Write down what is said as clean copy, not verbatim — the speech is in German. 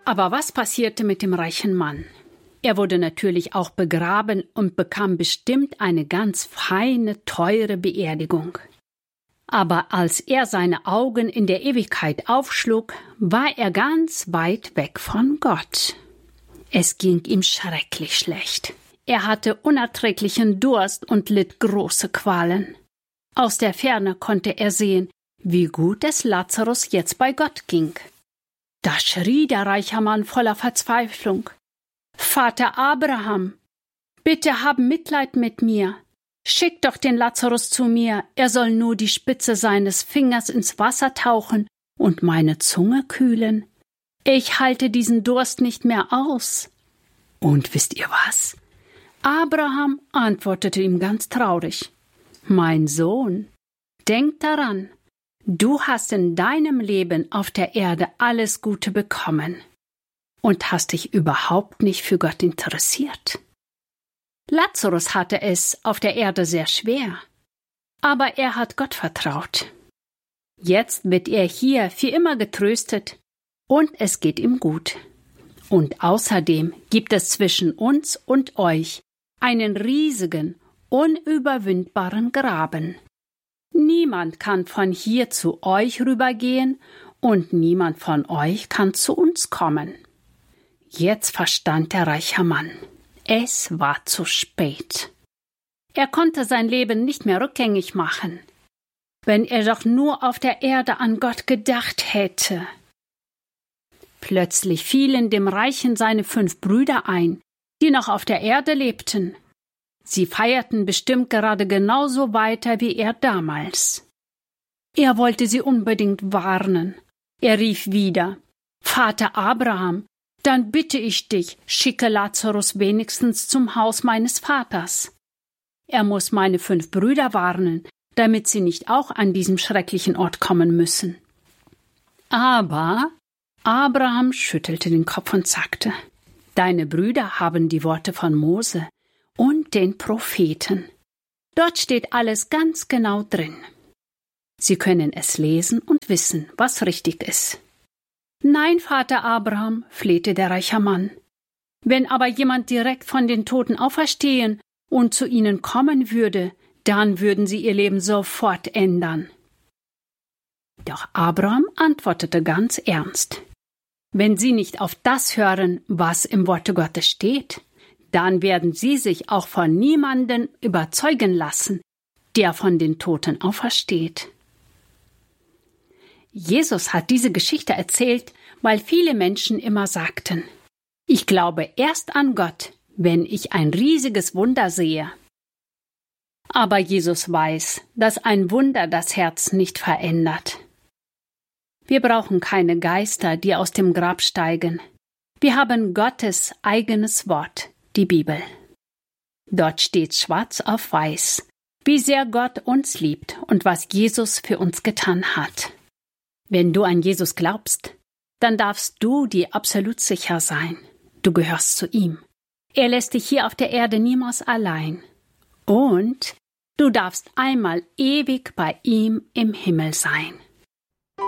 Aber was passierte mit dem reichen Mann? Er wurde natürlich auch begraben und bekam bestimmt eine ganz feine, teure Beerdigung. Aber als er seine Augen in der Ewigkeit aufschlug, war er ganz weit weg von Gott. Es ging ihm schrecklich schlecht. Er hatte unerträglichen Durst und litt große Qualen. Aus der Ferne konnte er sehen, wie gut es Lazarus jetzt bei Gott ging. Da schrie der reiche Mann voller Verzweiflung: »Vater Abraham, bitte hab Mitleid mit mir. Schick doch den Lazarus zu mir, er soll nur die Spitze seines Fingers ins Wasser tauchen und meine Zunge kühlen. Ich halte diesen Durst nicht mehr aus.« Und wisst ihr was? Abraham antwortete ihm ganz traurig: »Mein Sohn, denk daran, du hast in deinem Leben auf der Erde alles Gute bekommen und hast dich überhaupt nicht für Gott interessiert. Lazarus hatte es auf der Erde sehr schwer, aber er hat Gott vertraut. Jetzt wird er hier für immer getröstet und es geht ihm gut. Und außerdem gibt es zwischen uns und euch einen riesigen, unüberwindbaren Graben. Niemand kann von hier zu euch rübergehen und niemand von euch kann zu uns kommen.« Jetzt verstand der reiche Mann. Es war zu spät. Er konnte sein Leben nicht mehr rückgängig machen. Wenn er doch nur auf der Erde an Gott gedacht hätte. Plötzlich fielen dem Reichen seine 5 Brüder ein, die noch auf der Erde lebten. Sie feierten bestimmt gerade genauso weiter wie er damals. Er wollte sie unbedingt warnen. Er rief wieder: »Vater Abraham, dann bitte ich dich, schicke Lazarus wenigstens zum Haus meines Vaters. Er muss meine 5 Brüder warnen, damit sie nicht auch an diesem schrecklichen Ort kommen müssen.« Aber Abraham schüttelte den Kopf und sagte: »Deine Brüder haben die Worte von Mose und den Propheten. Dort steht alles ganz genau drin. Sie können es lesen und wissen, was richtig ist.« »Nein, Vater Abraham«, flehte der reiche Mann. »Wenn aber jemand direkt von den Toten auferstehen und zu ihnen kommen würde, dann würden sie ihr Leben sofort ändern.« Doch Abraham antwortete ganz ernst: »Wenn sie nicht auf das hören, was im Worte Gottes steht, dann werden sie sich auch von niemandem überzeugen lassen, der von den Toten aufersteht.« Jesus hat diese Geschichte erzählt, weil viele Menschen immer sagten: »Ich glaube erst an Gott, wenn ich ein riesiges Wunder sehe.« Aber Jesus weiß, dass ein Wunder das Herz nicht verändert. Wir brauchen keine Geister, die aus dem Grab steigen. Wir haben Gottes eigenes Wort, die Bibel. Dort steht schwarz auf weiß, wie sehr Gott uns liebt und was Jesus für uns getan hat. Wenn du an Jesus glaubst, dann darfst du dir absolut sicher sein. Du gehörst zu ihm. Er lässt dich hier auf der Erde niemals allein. Und du darfst einmal ewig bei ihm im Himmel sein.